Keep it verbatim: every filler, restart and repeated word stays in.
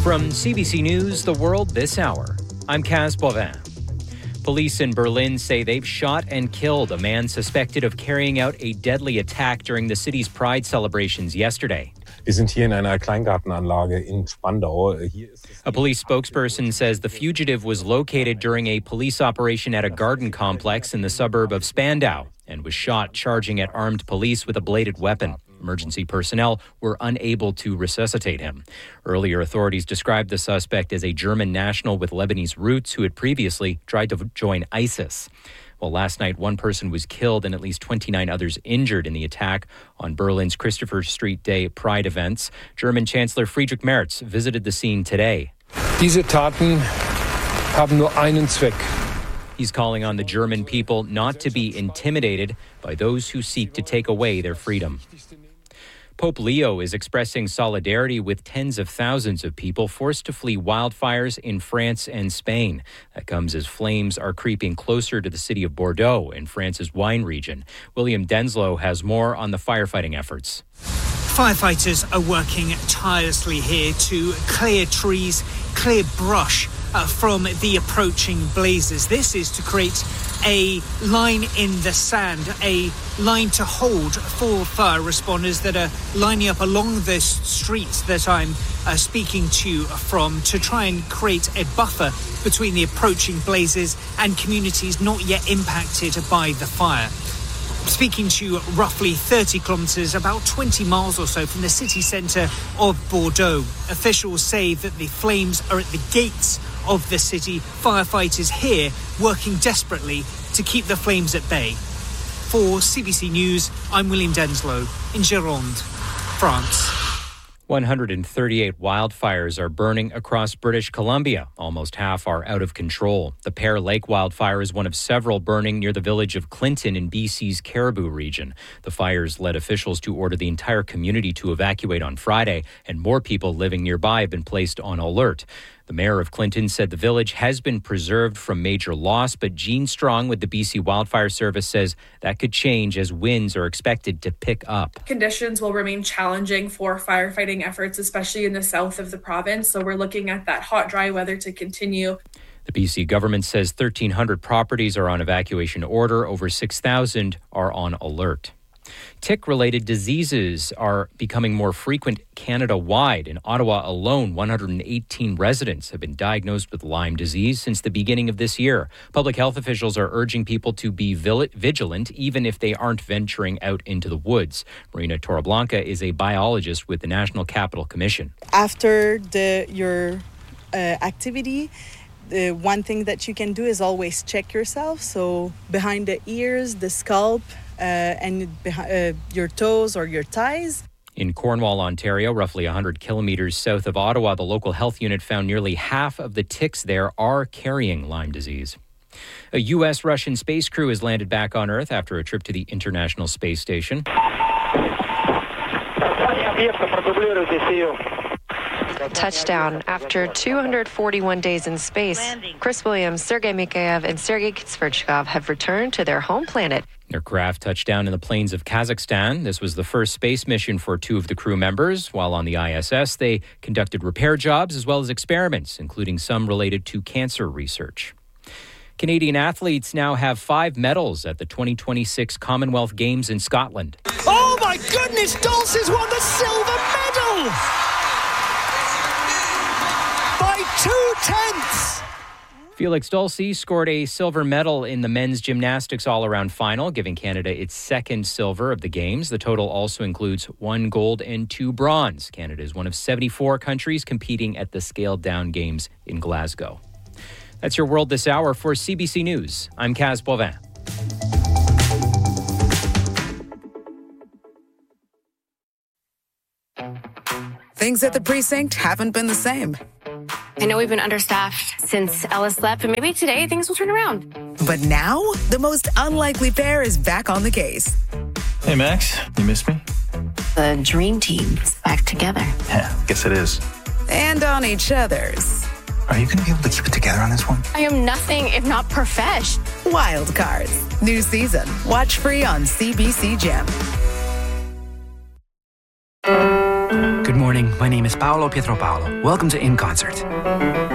From C B C News, The World This Hour, I'm Kaz Bovin. Police in Berlin say they've shot and killed a man suspected of carrying out a deadly attack during the city's Pride celebrations yesterday. Wir sind hier in einer Kleingartenanlage in Spandau. A police spokesperson says the fugitive was located during a police operation at a garden complex in the suburb of Spandau and was shot charging at armed police with a bladed weapon. Emergency personnel were unable to resuscitate him. Earlier, authorities described the suspect as a German national with Lebanese roots who had previously tried to join ISIS. Well, last night, one person was killed and at least twenty-nine others injured in the attack on Berlin's Christopher Street Day Pride events. German Chancellor Friedrich Merz visited the scene today. Diese Taten haben nur einen Zweck. He's calling on the German people not to be intimidated by those who seek to take away their freedom. Pope Leo is expressing solidarity with tens of thousands of people forced to flee wildfires in France and Spain. That comes as flames are creeping closer to the city of Bordeaux in France's wine region. William Denslow has more on the firefighting efforts. Firefighters are working tirelessly here to clear trees, clear brush uh, from the approaching blazes. This is to create a line in the sand, a line to hold for fire responders that are lining up along this street that I'm uh, speaking to you from to try and create a buffer between the approaching blazes and communities not yet impacted by the fire. Speaking to you roughly thirty kilometres, about twenty miles or so from the city centre of Bordeaux. Officials say that the flames are at the gates of the city. Firefighters here working desperately to keep the flames at bay. For C B C News, I'm William Denslow in Gironde, France. one hundred thirty-eight wildfires are burning across British Columbia. Almost half are out of control. The Pear Lake wildfire is one of several burning near the village of Clinton in B C's Caribou region. The fires led officials to order the entire community to evacuate on Friday, and more people living nearby have been placed on alert. The mayor of Clinton said the village has been preserved from major loss, but Gene Strong with the B C Wildfire Service says that could change as winds are expected to pick up. Conditions will remain challenging for firefighting efforts, especially in the south of the province. So we're looking at that hot, dry weather to continue. The B C government says thirteen hundred properties are on evacuation order. Over six thousand are on alert. Tick-related diseases are becoming more frequent Canada-wide. In Ottawa alone, one hundred eighteen residents have been diagnosed with Lyme disease since the beginning of this year. Public health officials are urging people to be vigilant, even if they aren't venturing out into the woods. Marina Torreblanca is a biologist with the National Capital Commission. After the your uh, activity, the one thing that you can do is always check yourself. So behind the ears, the scalp, Uh, and behind, uh, your toes or your thighs. In Cornwall, Ontario, roughly one hundred kilometres south of Ottawa, the local health unit found nearly half of the ticks there are carrying Lyme disease. A U S-Russian space crew has landed back on Earth after a trip to the International Space Station. Touchdown. After two hundred forty-one days in space, Chris Williams, Sergei Mikheyev, and Sergei Sverchkov have returned to their home planet. Their craft touched down in the plains of Kazakhstan. This was the first space mission for two of the crew members. While on the I S S, they conducted repair jobs as well as experiments, including some related to cancer research. Canadian athletes now have five medals at the twenty twenty-six Commonwealth Games in Scotland. Oh my goodness, Dulce's won the silver medal! By two-tenths! Felix Dulce scored a silver medal in the men's gymnastics all-around final, giving Canada its second silver of the Games. The total also includes one gold and two bronze. Canada is one of seventy-four countries competing at the scaled-down Games in Glasgow. That's your World This Hour. For C B C News, I'm Kaz Bovin. Things at the precinct haven't been the same. I know we've been understaffed since Ellis left, but maybe today things will turn around. But now, the most unlikely pair is back on the case. Hey, Max, you missed me? The dream team is back together. Yeah, guess it is. And on each other's. Are you going to be able to keep it together on this one? I am nothing if not profesh. Wild Cards. New season. Watch free on C B C Gem. Good morning. morning. My name is Paolo Pietro Paolo. Welcome to In Concert.